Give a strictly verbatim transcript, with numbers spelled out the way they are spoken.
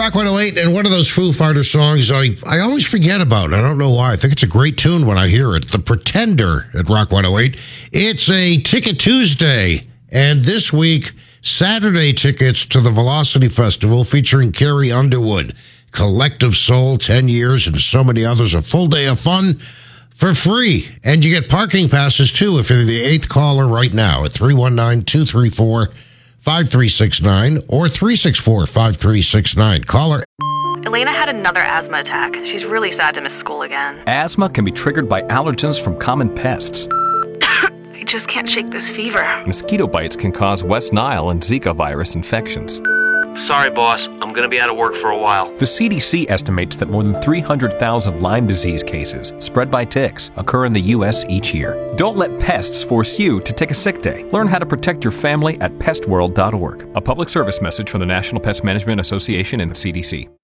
Rock one oh eight, and one of those Foo Fighters songs I, I always forget about. I don't know why. I think it's a great tune when I hear it. The Pretender at Rock one oh eight. It's a Ticket Tuesday, and this week, Saturday tickets to the Velocity Festival featuring Carrie Underwood, Collective Soul, ten years, and so many others. A full day of fun for free. And you get parking passes, too, if you're the eighth caller right now at three one nine, two three four, five three six nine or three six four, five three six nine. Caller. Elena had another asthma attack. She's really sad to miss school again. Asthma can be triggered by allergens from common pests. I just can't shake this fever. Mosquito bites can cause West Nile and Zika virus infections. Sorry, boss. I'm going to be out of work for a while. The C D C estimates that more than three hundred thousand Lyme disease cases spread by ticks occur in the U S each year. Don't let pests force you to take a sick day. Learn how to protect your family at pest world dot org. A public service message from the National Pest Management Association and the C D C.